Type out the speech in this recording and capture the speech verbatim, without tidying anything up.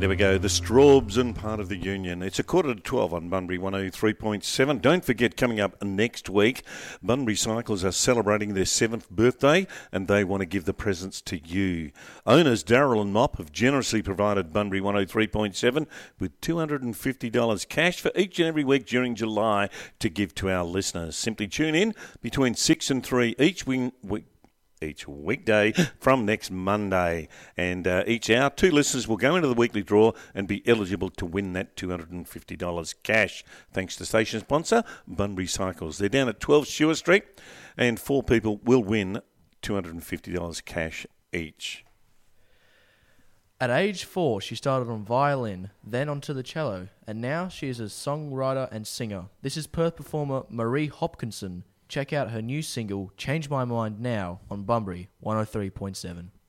There we go, the Straubs and Part of the Union. It's a quarter to twelve on Bunbury one oh three point seven. Don't forget, coming up next week, Bunbury Cycles are celebrating their seventh birthday and they want to give the presents to you. Owners Daryl and Mop have generously provided Bunbury one oh three point seven with two hundred fifty dollars cash for each and every week during July to give to our listeners. Simply tune in between six and three each week. each weekday from next Monday. And uh, each hour, two listeners will go into the weekly draw and be eligible to win that two hundred fifty dollars cash. Thanks to station sponsor, Bunbury Cycles. They're down at twelve Stewart Street, and four people will win two hundred fifty dollars cash each. At age four, she started on violin, then onto the cello, and now she is a songwriter and singer. This is Perth performer Marie Hopkinson. Check out her new single, Change My Mind Now, on Bunbury one oh three point seven.